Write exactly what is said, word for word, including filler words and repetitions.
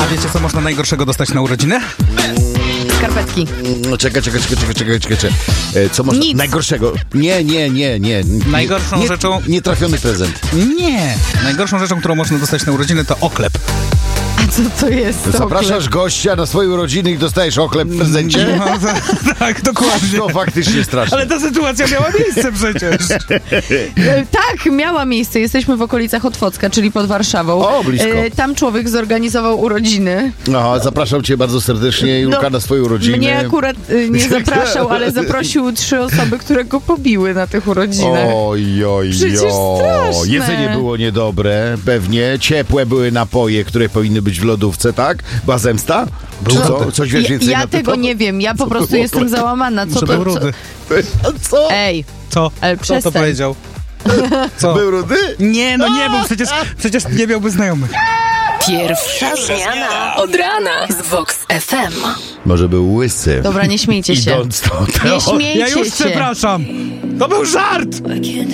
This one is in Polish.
wiecie, co można najgorszego dostać na urodziny? Skarpetki. No czekaj, czekaj, czekaj, czekaj, czekaj, czekaj, czekaj. E, Co można... Nic. Najgorszego? Nie, nie, nie, nie. Najgorszą nie, rzeczą- Nietrafiony prezent. Nie. Najgorszą rzeczą, którą można dostać na urodziny, to oklep. A co to jest? to Zapraszasz oklep? gościa na swoje urodziny i dostajesz oklep w prezencie? No, to, tak, dokładnie. To faktycznie straszne. Ale ta sytuacja miała miejsce przecież. E, Tak, miała miejsce. Jesteśmy w okolicach Otwocka, czyli pod Warszawą. O, blisko. E, Tam człowiek zorganizował urodziny. No, zapraszam cię bardzo serdecznie, Julka, No, na swoje urodziny. Mnie akurat e, nie zapraszał, ale zaprosił trzy osoby, które go pobiły na tych urodzinach. Oj, oj, Przecież oj. straszne. Jedzenie było niedobre, pewnie. Ciepłe były napoje, które powinny być w lodówce, tak? Była zemsta? Czy co? Coś wiesz Ja, więcej ja na ten tego temat? nie wiem, ja po prostu było? jestem załamana. Co Że to, był co? rudy. Co? Ej, Co? ale Kto to przestań. powiedział? Co? Był rudy? Nie, no nie był, przecież, przecież nie miałby znajomych. Pierwsza zmiana od rana z Vox F M. Może był łysy. Dobra, nie śmiejcie się. Idąc to, Nie śmiejcie Ja już się. przepraszam. To był żart!